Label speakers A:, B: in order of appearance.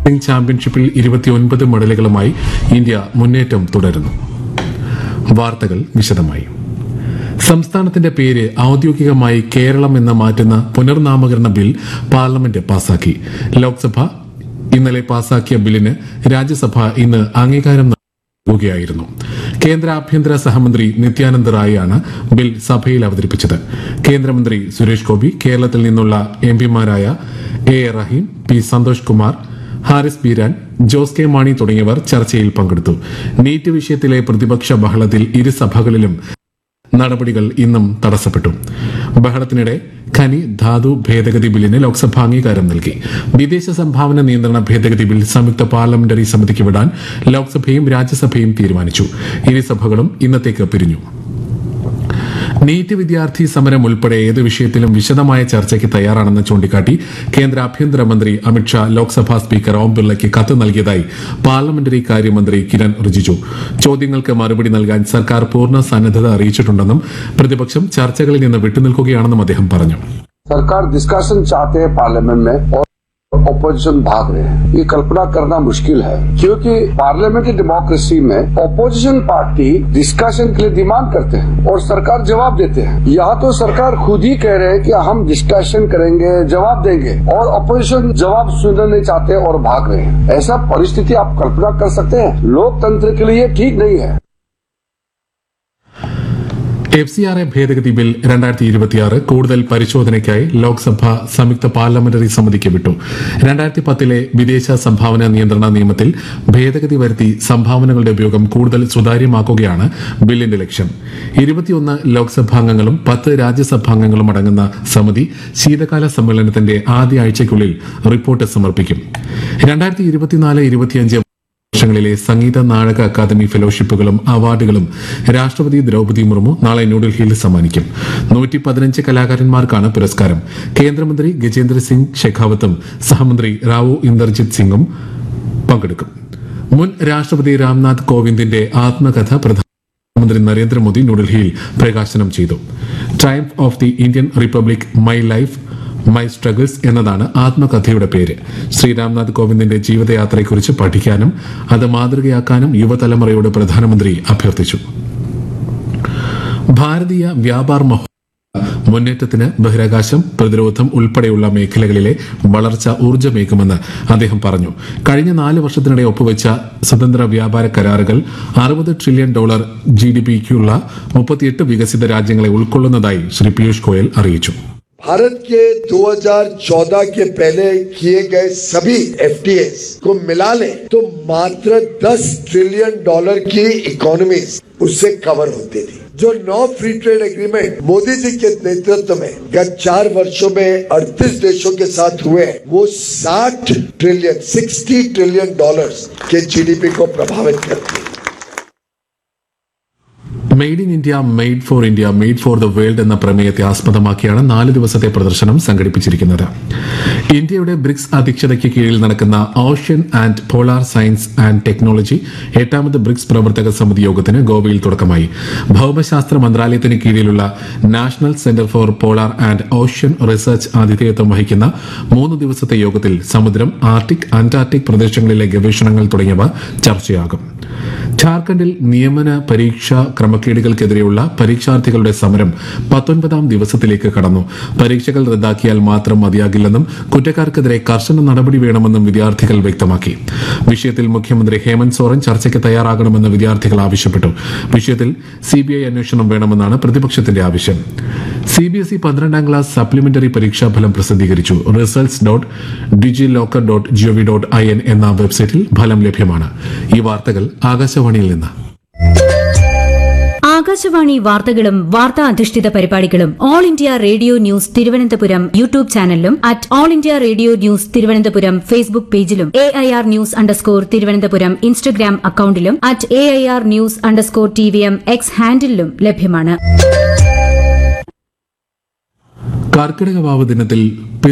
A: ചാമ്പ്യൻഷിപ്പിൽ 29 മെഡലുകളുമായി ഇന്ത്യ മുന്നേറ്റം തുടരുന്നു. വാർത്തകൾ വിശദമായി. സംസ്ഥാനത്തിന്റെ പേര് ഔദ്യോഗികമായി കേരളം എന്ന് മാറ്റുന്ന പുനർനാമകരണ ബിൽ പാർലമെന്റ് പാസാക്കി. ലോക്സഭ ഇന്നലെ പാസാക്കിയ ബില്ലിന് രാജ്യസഭ ഇന്ന് അംഗീകാരം നൽകുകയായിരുന്നു. കേന്ദ്ര ആഭ്യന്തര സഹമന്ത്രി നിത്യാനന്ദ് റായാണ് ബിൽ സഭയിൽ അവതരിപ്പിച്ചത്. കേന്ദ്രമന്ത്രി സുരേഷ് ഗോപി, കേരളത്തിൽ നിന്നുള്ള എംപിമാരായ A Rahim, P Santhosh Kumar, Haris Beeran, Jose K Mani തുടങ്ങിയവർ ചർച്ചയിൽ പങ്കെടുത്തു. നീറ്റ് വിഷയത്തിലെ പ്രതിപക്ഷ ബഹളത്തിൽ ഇരുസഭകളിലും നടപടികൾ ഇന്നും തടസ്സപ്പെട്ടു. ബഹളത്തിനിടെ ഖനി ധാതു ഭേദഗതി ബില്ലിന് ലോക്സഭ അംഗീകാരം നൽകി. വിദേശ സംഭാവന നിയന്ത്രണ ഭേദഗതി ബിൽ സംയുക്ത പാർലമെന്ററി സമിതിക്ക് വിടാൻ ലോക്സഭയും രാജ്യസഭയും തീരുമാനിച്ചു. ഇരുസഭകളും ഇന്നത്തേക്ക് പിരിഞ്ഞു. നീറ്റ് വിദ്യാർത്ഥി സമരം ഉൾപ്പെടെ ഏത് വിഷയത്തിലും വിശദമായ ചർച്ചയ്ക്ക് തയ്യാറാണെന്ന് ചൂണ്ടിക്കാട്ടി കേന്ദ്ര ആഭ്യന്തരമന്ത്രി അമിത്ഷാ ലോക്സഭാ സ്പീക്കർ ഓം ബിർളയ്ക്ക് കത്ത് നൽകിയതായി പാർലമെന്ററി കാര്യമന്ത്രി കിരൺ റിജിജു. ചോദ്യങ്ങൾക്ക് മറുപടി നൽകാൻ സർക്കാർ പൂർണ്ണ സന്നദ്ധത അറിയിച്ചിട്ടുണ്ടെന്നും പ്രതിപക്ഷം ചർച്ചകളിൽ നിന്ന് വിട്ടുനിൽക്കുകയാണെന്നും അദ്ദേഹം പറഞ്ഞു.
B: सरकार डिस्कशन चाहते हैं पार्लियामेंट में और ऑपोजिशन भाग रहे हैं. ये कल्पना करना मुश्किल है क्योंकि पार्लियामेंट्री डेमोक्रेसी में ऑपोजिशन पार्टी डिस्कशन के लिए डिमांड करते हैं और सरकार जवाब देते हैं. यहाँ तो सरकार खुद ही कह रहे हैं कि हम डिस्कशन करेंगे, जवाब देंगे, और ऑपोजिशन जवाब सुनना नहीं चाहते और भाग रहे हैं. ऐसा परिस्थिति आप कल्पना कर सकते हैं? लोकतंत्र के लिए ठीक नहीं है.
A: FCRA ഭേദഗതി ബിൽ 2026 കൂടുതൽ പരിശോധനയ്ക്കായി ലോക്സഭ സംയുക്ത പാർലമെന്ററി സമിതിക്ക് വിട്ടു. 2010 വിദേശ സംഭാവന നിയന്ത്രണ നിയമത്തിൽ ഭേദഗതി വരുത്തി സംഭാവനകളുടെ ഉപയോഗം കൂടുതൽ സുതാര്യമാക്കുകയാണ് ബില്ലിന്റെ ലക്ഷ്യം. 21 ലോക്സഭാംഗങ്ങളും 10 രാജ്യസഭാംഗങ്ങളും അടങ്ങുന്ന സമിതി ശീതകാല സമ്മേളനത്തിന്റെ ആദ്യ ആഴ്ചയ്ക്കുള്ളിൽ റിപ്പോർട്ട് സമർപ്പിക്കും. 2024-25 വർഷങ്ങളിലെ സംഗീത നാടക അക്കാദമി ഫെലോഷിപ്പുകളും അവാർഡുകളും രാഷ്ട്രപതി ദ്രൌപദി മുർമു നാളെ ന്യൂഡൽഹിയിൽ സമ്മാനിക്കും. 115 കലാകാരന്മാർക്കാണ് പുരസ്കാരം. കേന്ദ്രമന്ത്രി ഗജേന്ദ്ര സിംഗ് ഷെഖാവത്തും സഹമന്ത്രി റാവു ഇന്ദർജിത് സിംഗും പങ്കെടുക്കും. മുൻ രാഷ്ട്രപതി രാംനാഥ് കോവിന്ദിന്റെ ആത്മകഥ പ്രധാനമന്ത്രി നരേന്ദ്രമോദി ന്യൂഡൽഹിയിൽ പ്രകാശനം ചെയ്തു. Triumph of the Indian republic, my life my struggles എന്നതാണ് ആത്മകഥയുടെ പേര്. ശ്രീ രാംനാഥ് കോവിന്ദിന്റെ ജീവിതയാത്രയെക്കുറിച്ച് പഠിക്കാനും അത് മാതൃകയാക്കാനും യുവതലമുറയോട് പ്രധാനമന്ത്രി അഭ്യർത്ഥിച്ചു. ഭാരതീയ വ്യാപാർ മുന്നേറ്റത്തിന് ബഹിരാകാശം, പ്രതിരോധം ഉൾപ്പെടെയുള്ള മേഖലകളിലെ വളർച്ച ഊർജ്ജമേകുമെന്ന് അദ്ദേഹം പറഞ്ഞു. കഴിഞ്ഞ 4 വർഷത്തിനിടെ ഒപ്പുവെച്ച സ്വതന്ത്ര വ്യാപാര കരാറുകൾ $60 ട്രില്യൺ GDP-ക്കുള്ള 38 വികസിത രാജ്യങ്ങളെ ഉൾക്കൊള്ളുന്നതായി ശ്രീ പീയൂഷ് ഗോയൽ അറിയിച്ചു.
C: भारत के 2014 के पहले किए गए सभी FTAs को मिला लें तो मात्र $10 ट्रिलियन की इकोनॉमी उससे कवर होती थी. जो 9 free trade agreement Modi ji के नेतृत्व में गत 4 वर्षों में 38 देशों के साथ हुए, वो $60 ट्रिलियन के GDP को प्रभावित करती है.
A: Made in India, made for India, made for the world എന്ന പ്രമേയത്തെ ആസ്പദമാക്കിയാണ് 4 ദിവസത്തെ പ്രദർശനം സംഘടിപ്പിച്ചിരിക്കുന്നത്. ഇന്ത്യയുടെ ബ്രിക്സ് അധ്യക്ഷതയ്ക്ക് കീഴിൽ നടക്കുന്ന ocean and polar science and technology 8ാമത് BRICS പ്രവർത്തക സമിതി യോഗത്തിന് ഗോവയിൽ തുടക്കമായി. ഭൌമശാസ്ത്ര മന്ത്രാലയത്തിന് കീഴിലുള്ള national centre for polar and ocean research ആതിഥേയത്വം വഹിക്കുന്ന 3 ദിവസത്തെ യോഗത്തിൽ സമുദ്രം, ആർട്ടിക്, അന്റാർട്ടിക് പ്രദേശങ്ങളിലെ ഗവേഷണങ്ങൾ തുടങ്ങിയവ ചർച്ചയാകും. ഝാർഖണ്ഡിൽ നിയമന പരീക്ഷാ ക്രമക്കേടുകൾക്കെതിരെയുള്ള പരീക്ഷാർത്ഥികളുടെ സമരം 19ാം ദിവസത്തിലേക്ക് കടന്നു. പരീക്ഷകൾ റദ്ദാക്കിയാൽ മാത്രം മതിയാകില്ലെന്നും കുറ്റക്കാർക്കെതിരെ കർശന നടപടി വേണമെന്നും വിദ്യാർത്ഥികൾ വ്യക്തമാക്കി. വിഷയത്തിൽ മുഖ്യമന്ത്രി ഹേമന്ത് സോറൻ ചർച്ചയ്ക്ക് തയ്യാറാകണമെന്ന് വിദ്യാർത്ഥികൾ ആവശ്യപ്പെട്ടു. വിഷയത്തിൽ CBI അന്വേഷണം വേണമെന്നാണ് പ്രതിപക്ഷത്തിന്റെ ആവശ്യം. CBSE 12ാം ക്ലാസ് സപ്ലിമെന്ററി പരീക്ഷാഫലം പ്രസിദ്ധീകരിച്ചു. results.digilocker.gov.in എന്ന വെബ്സൈറ്റിൽ ഫലം ലഭ്യമാണ്. ഈ വാർത്തകൾ ആകാശവാണിയിൽ നിന്ന്.
D: ആകാശവാണി വാർത്തകളും വാർത്താ അധിഷ്ഠിത പരിപാടികളും all India radio news Thiruvananthapuram YouTube ചാനലിലും all India radio news Thiruvananthapuram Facebook പേജിലും AIR _ തിരുവനന്തപുരം ഇൻസ്റ്റഗ്രാം അക്കൌണ്ടിലും AIR News _ X ഹാൻഡിലും ലഭ്യമാണ്.
A: കർക്കിടക വാവ് ദിനത്തിൽ